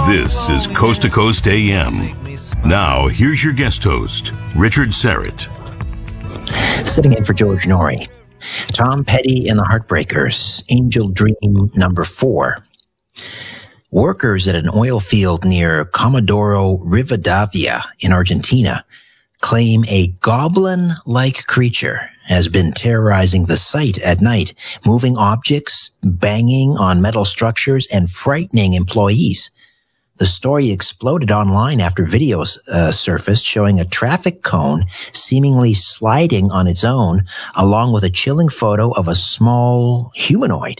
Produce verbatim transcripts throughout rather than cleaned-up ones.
This is Coast to Coast A M. Now, here's your guest host, Richard Syrett. Sitting in for George Norrie. Tom Petty and the Heartbreakers, Angel Dream number four. Workers at an oil field near Comodoro Rivadavia in Argentina claim a goblin-like creature has been terrorizing the site at night, moving objects, banging on metal structures, and frightening employees. The story exploded online after videos uh, surfaced showing a traffic cone seemingly sliding on its own, along with a chilling photo of a small humanoid.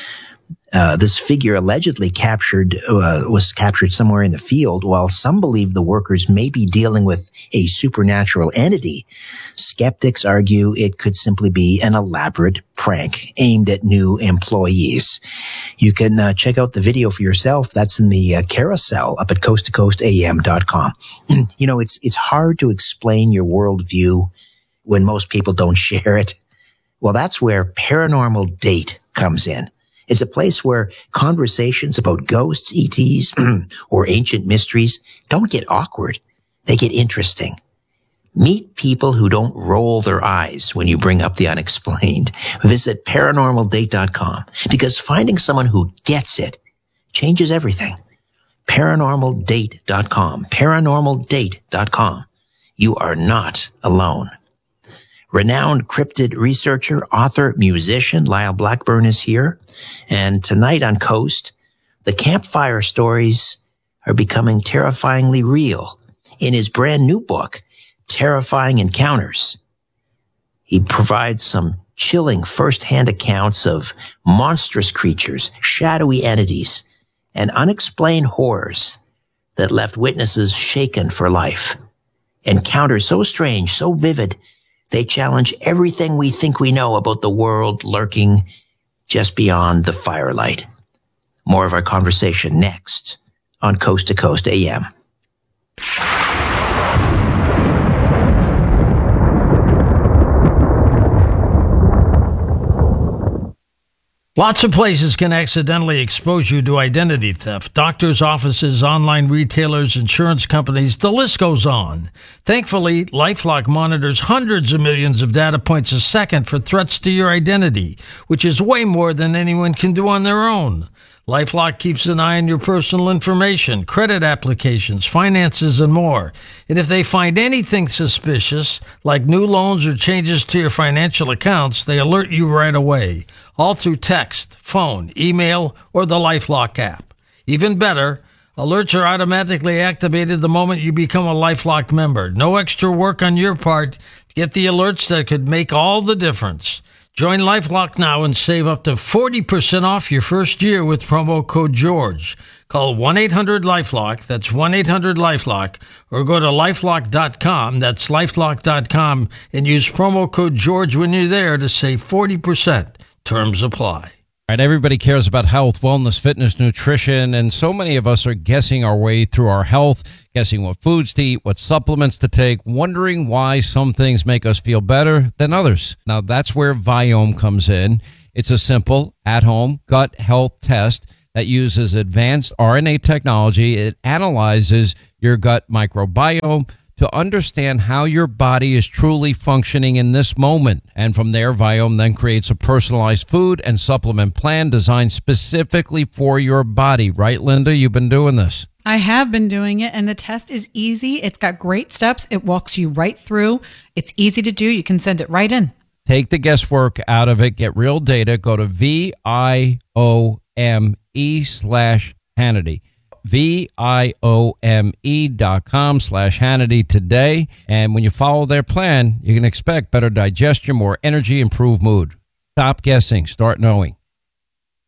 Uh, this figure allegedly captured uh, was captured somewhere in the field, while some believe the workers may be dealing with a supernatural entity. Skeptics argue it could simply be an elaborate prank aimed at new employees. You can uh, check out the video for yourself. That's in the uh, carousel up at coast to coast a m dot com. You know, it's it's hard to explain your worldview when most people don't share it. Well, that's where Paranormal Date comes in. It's a place where conversations about ghosts, E Ts, or ancient mysteries don't get awkward. They get interesting. Meet people who don't roll their eyes when you bring up the unexplained. Visit paranormal date dot com, because finding someone who gets it changes everything. paranormal date dot com. paranormal date dot com. You are not alone. Renowned cryptid researcher, author, musician Lyle Blackburn is here. And tonight on Coast, the campfire stories are becoming terrifyingly real. In his brand new book, Terrifying Encounters, he provides some chilling first-hand accounts of monstrous creatures, shadowy entities, and unexplained horrors that left witnesses shaken for life. Encounters so strange, so vivid, they challenge everything we think we know about the world lurking just beyond the firelight. More of our conversation next on Coast to Coast A M. Lots of places can accidentally expose you to identity theft. Doctors' offices, online retailers, insurance companies, the list goes on. Thankfully, LifeLock monitors hundreds of millions of data points a second for threats to your identity, which is way more than anyone can do on their own. LifeLock keeps an eye on your personal information, credit applications, finances, and more. And if they find anything suspicious, like new loans or changes to your financial accounts, they alert you right away, all through text, phone, email, or the LifeLock app. Even better, alerts are automatically activated the moment you become a LifeLock member. No extra work on your part. Get the alerts that could make all the difference. Join LifeLock now and save up to forty percent off your first year with promo code George. Call one eight hundred LifeLock, that's one eight hundred LifeLock, or go to lifelock dot com, that's lifelock dot com, and use promo code George when you're there to save forty percent. Terms apply. All right, everybody cares about health, wellness, fitness, nutrition, and so many of us are guessing our way through our health, guessing what foods to eat, what supplements to take, wondering why some things make us feel better than others. Now, that's where Viome comes in. It's a simple, at-home gut health test that uses advanced R N A technology. It analyzes your gut microbiome to understand how your body is truly functioning in this moment. And from there, Viome then creates a personalized food and supplement plan designed specifically for your body. Right, Linda? You've been doing this. I have been doing it, and the test is easy. It's got great steps. It walks you right through. It's easy to do. You can send it right in. Take the guesswork out of it. Get real data. Go to V I O M E slash Hannity. V I O M E dot com slash Hannity today. And when you follow their plan, you can expect better digestion, more energy, improved mood. Stop guessing. Start knowing.